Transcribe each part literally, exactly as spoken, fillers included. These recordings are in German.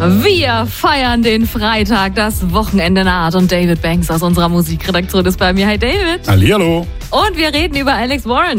Wir feiern den Freitag, das Wochenende naht und David Banks aus unserer Musikredaktion ist bei mir. Hi David. Hallihallo. Und wir reden über Alex Warren.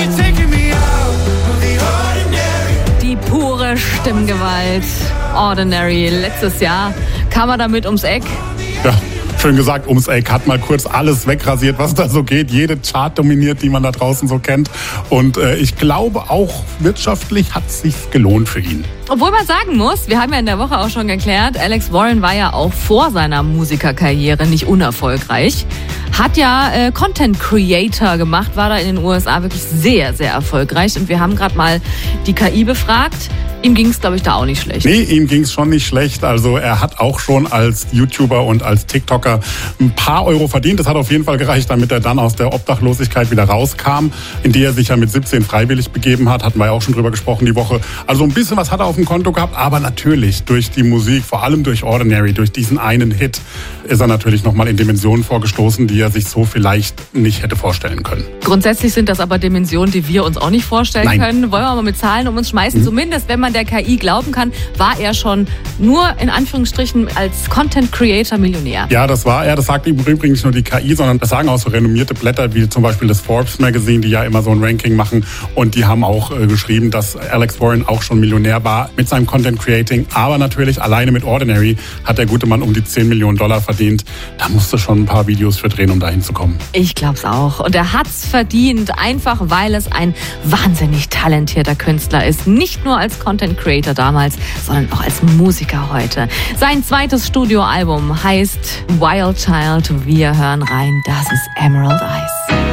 Die pure Stimmgewalt. Ordinary. Letztes Jahr kam er damit ums Eck. Ja, schön gesagt, ums Eck. Hat mal kurz alles wegrasiert, was da so geht. Jede Chart dominiert, die man da draußen so kennt. Und äh, ich glaube, auch wirtschaftlich hat es sich gelohnt für ihn. Obwohl man sagen muss, wir haben ja in der Woche auch schon geklärt, Alex Warren war ja auch vor seiner Musikerkarriere nicht unerfolgreich. Hat ja äh, Content Creator gemacht, war da in den U S A wirklich sehr, sehr erfolgreich. Und wir haben gerade mal die K I befragt. Ihm ging es, glaube ich, da auch nicht schlecht. Nee, ihm ging es schon nicht schlecht. Also er hat auch schon als YouTuber und als TikToker ein paar Euro verdient. Das hat auf jeden Fall gereicht, damit er dann aus der Obdachlosigkeit wieder rauskam, in die er sich ja mit siebzehn freiwillig begeben hat. Hatten wir ja auch schon drüber gesprochen die Woche. Also ein bisschen was hat er auf dem Konto gehabt. Aber natürlich durch die Musik, vor allem durch Ordinary, durch diesen einen Hit, ist er natürlich nochmal in Dimensionen vorgestoßen, die er sich so vielleicht nicht hätte vorstellen können. Grundsätzlich sind das aber Dimensionen, die wir uns auch nicht vorstellen Nein. können. Wollen wir mal mit Zahlen um uns schmeißen? Mhm. Zumindest, wenn man der K I glauben kann, war er schon nur in Anführungsstrichen als Content Creator Millionär. Ja, das war er. Das sagt übrigens nicht nur die K I, sondern das sagen auch so renommierte Blätter wie zum Beispiel das Forbes Magazine, die ja immer so ein Ranking machen. Und die haben auch äh, geschrieben, dass Alex Warren auch schon Millionär war mit seinem Content Creating. Aber natürlich alleine mit Ordinary hat der gute Mann um die zehn Millionen Dollar verdient. Da musste schon ein paar Videos für drehen, um dahin zu kommen. Ich glaub's auch. Und er hat's verdient, einfach weil es ein wahnsinnig talentierter Künstler ist. Nicht nur als Content Creator damals, sondern auch als Musiker heute. Sein zweites Studioalbum heißt Wild Child. Wir hören rein. Das ist Emerald Eyes.